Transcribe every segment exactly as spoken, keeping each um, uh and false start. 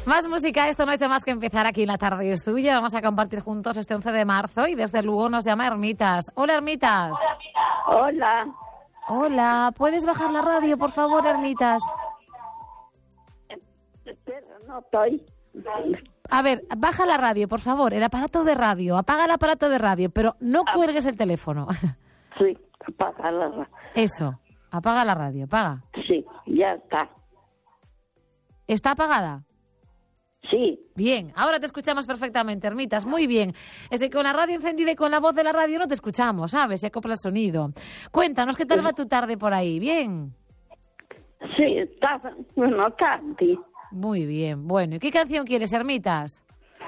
Más música, esto no ha hecho más que empezar aquí en La Tarde es Tuya. Vamos a compartir juntos este once de marzo y desde Lugo nos llama Hermitas. Hola, Hermitas. Hola. Hola, ¿puedes bajar la radio, por favor, Hermitas? Espera, no estoy. A ver, baja la radio, por favor, el aparato de radio. Apaga el aparato de radio, pero no cuelgues el teléfono. Sí, apaga la radio. Eso, apaga la radio, apaga. Sí, ya está. ¿Está apagada? Sí. Bien, ahora te escuchamos perfectamente, Hermitas, muy bien. Es que con la radio encendida y con la voz de la radio no te escuchamos, ¿sabes? Se acopla el sonido. Cuéntanos, ¿qué tal va tu tarde por ahí? ¿Bien? Sí, está, bueno, tarde. Muy bien, bueno. ¿Y qué canción quieres, Hermitas?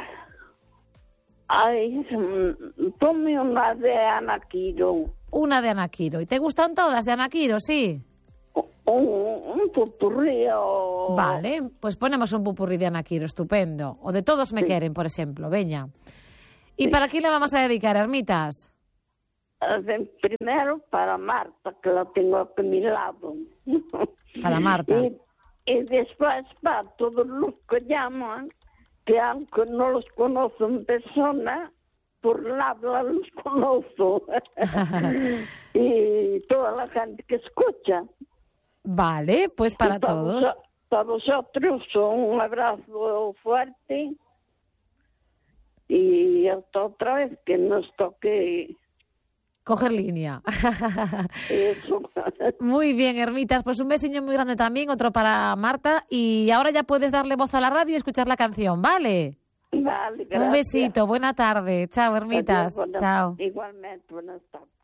Ay, ponme una de Ana Quiro. Una de Ana Quiro. ¿Y te gustan todas de Ana Quiro, sí? Un, un popurrí o... Vale, pues ponemos un pupurrí de Ana Quiro, estupendo. O de Todos me Sí. quieren, por ejemplo, veña. ¿Y Sí. para quién le vamos a dedicar, Hermitas? Primero para Marta, que la tengo aquí a mi lado. Para Marta. Y, y después para todos los que llaman, que aunque no los conozco en persona, por la habla los conozco. Y toda la gente que escucha. Vale, pues para Y para todos. vos- para vosotros un abrazo fuerte y hasta otra vez que nos toque Coger línea. eso. Muy bien, Hermitas, pues un besiño muy grande también, otro para Marta. Y ahora ya puedes darle voz a la radio y escuchar la canción, ¿vale? Vale, gracias. Un besito, buena tarde. Chao, Hermitas. Adiós, buenas- Chao. Igualmente, buenas tardes.